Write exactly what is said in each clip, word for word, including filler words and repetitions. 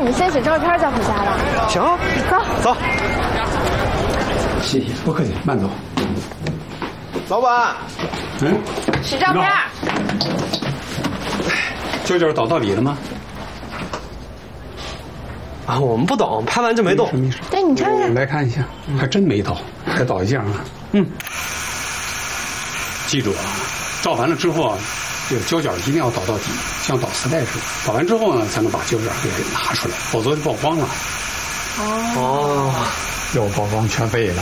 们先洗照片再回家吧。 行， 走走。 谢谢，不客气，慢走。 老板， 嗯， 洗照片。 舅舅倒到底了吗？ 啊，我们不懂，拍完就没动。 没事。 对，你看看。 来看一下，还真没倒，还倒一件啊。嗯。记住啊，照完了之后啊，这个胶卷一定要倒到底，像倒磁带似的。倒完之后呢，才能把胶卷给拿出来，否则就曝光了。 哦， 要曝光全废了。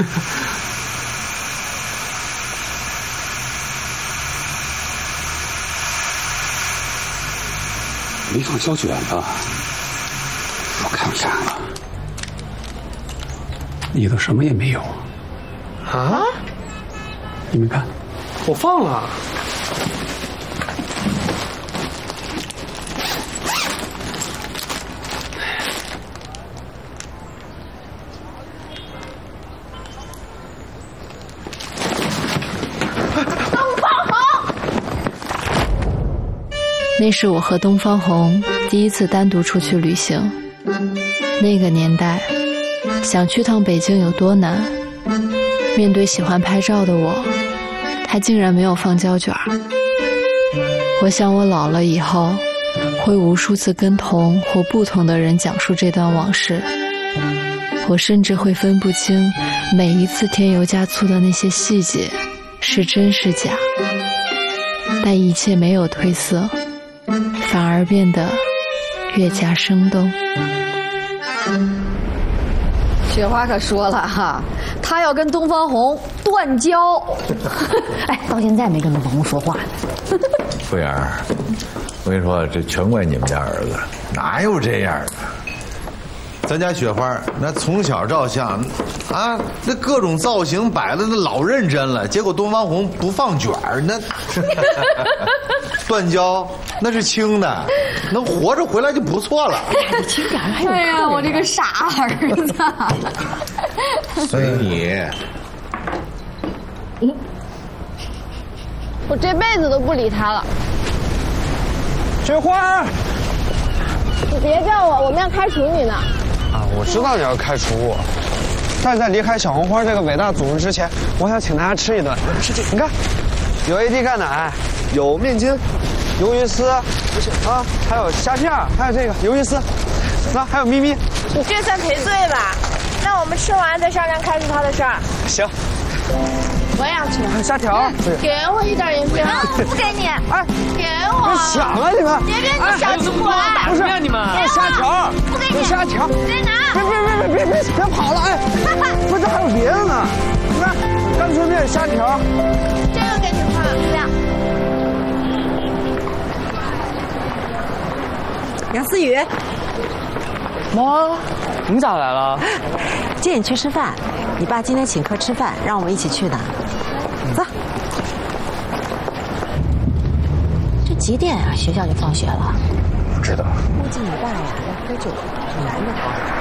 没放胶卷了，我看看啊，里头什么也没有。 啊？ 你们看， 我放了。 那是我和东方红第一次单独出去旅行。那个年代，想去趟北京有多难？面对喜欢拍照的我，他竟然没有放胶卷。我想我老了以后，会无数次跟同或不同的人讲述这段往事。我甚至会分不清每一次添油加醋的那些细节是真是假，但一切没有褪色，反而变得越加生动。 雪花可说了哈，她要跟东方红断交。哎，到现在没跟东方红说话呢。 凤眼儿，我跟你说，这全怪你们家儿子，哪有这样的？咱家雪花那从小照相，啊，那各种造型摆的那老认真了，结果东方红不放卷儿，那断交那是轻的，能活着回来就不错了。 轻点还有。哎呀，我这个傻儿子。 所以你， 嗯，我这辈子都不理他了。 雪花， 你别叫我，我们要开除你呢。 啊，我知道你要开除我，但在离开小红花这个伟大组织之前，我想请大家吃一顿。你看，有 A D 钙奶，有面筋，鱿鱼丝，啊，还有虾片，还有这个鱿鱼丝，那还有咪咪。 你这算赔罪吧？那我们吃完再商量开除他的事儿。 行。 我也要吃。 虾条， 给我一点银币。不给你。哎，给我。 想了你们。 别别，你小气鬼！ 不是你们。虾条。 不给你。 虾条。 别拿。 别别别别别别别跑了！哎，不是还有别的呢？你看，干脆面、虾条。 这个给你换，这样。 杨思雨。 妈，你咋来了？ 接你去吃饭，你爸今天请客吃饭，让我们一起去的。走。这几点啊？学校就放学了。 不知道。 估计你爸呀要喝酒，挺难的。